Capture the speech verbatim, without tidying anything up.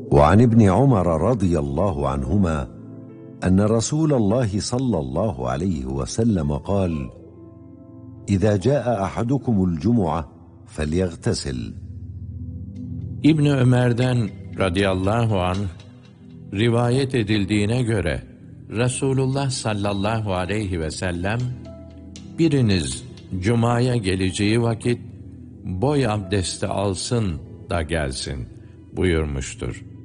وعن ابن عمر رضي الله عنهما أن رسول الله صلى الله عليه وسلم قال: إذا جاء أحدكم الجمعة فليغتسل. İbn Ömer'den radıyallahu anh rivayet edildiğine göre Resulullah sallallahu aleyhi ve sellem biriniz cumaya geleceği vakit boy abdesti alsın da gelsin buyurmuştur.